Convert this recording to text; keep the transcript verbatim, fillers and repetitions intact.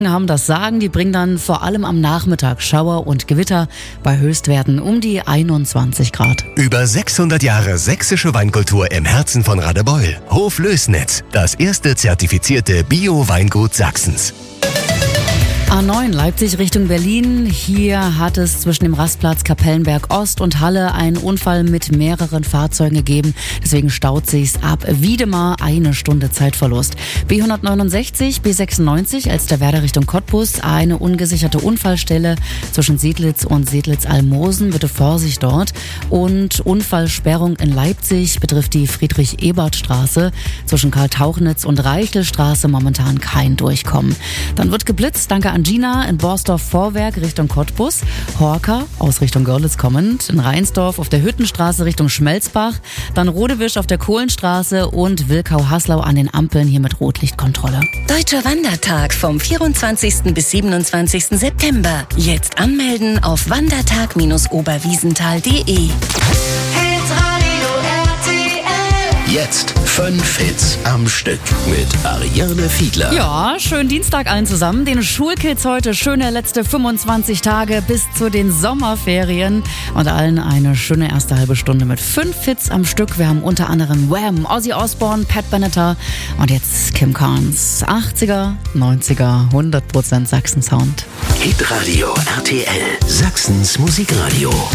Haben das Sagen, die bringen dann vor allem am Nachmittag Schauer und Gewitter bei Höchstwerten um die einundzwanzig Grad. Über sechshundert Jahre sächsische Weinkultur im Herzen von Radebeul. Hof Lößnitz, das erste zertifizierte Bio-Weingut Sachsens. A neun Leipzig Richtung Berlin. Hier hat es zwischen dem Rastplatz Kapellenberg Ost und Halle einen Unfall mit mehreren Fahrzeugen gegeben. Deswegen staut sich's ab Wiedemar, eine Stunde Zeitverlust. B hundertneunundsechzig, B sechsundneunzig als der Werder Richtung Cottbus. Eine ungesicherte Unfallstelle zwischen Sedlitz und Sedlitz-Almosen. Bitte Vorsicht dort. Und Unfallsperrung in Leipzig betrifft die Friedrich-Ebert-Straße. Zwischen Karl-Tauchnitz und Reichelstraße momentan kein Durchkommen. Dann wird geblitzt. Danke an Gina in Borsdorf-Vorwerk Richtung Cottbus, Horka aus Richtung Görlitz kommend, in Rheinsdorf auf der Hüttenstraße Richtung Schmelzbach, dann Rodewisch auf der Kohlenstraße und Wilkau-Haslau an den Ampeln hier mit Rotlichtkontrolle. Deutscher Wandertag vom vierundzwanzigsten bis siebenundzwanzigsten September. Jetzt anmelden auf wandertag Bindestrich oberwiesenthal punkt de. Jetzt fünf Hits am Stück mit Ariane Fiedler. Ja, schönen Dienstag allen zusammen. Den Schulkids heute schöne letzte fünfundzwanzig Tage bis zu den Sommerferien. Und allen eine schöne erste halbe Stunde mit fünf Hits am Stück. Wir haben unter anderem Wham, Ozzy Osbourne, Pat Benatar und jetzt Kim Carnes. achtziger, neunziger, hundert Prozent Sachsen-Sound. Hitradio R T L, Sachsens Musikradio.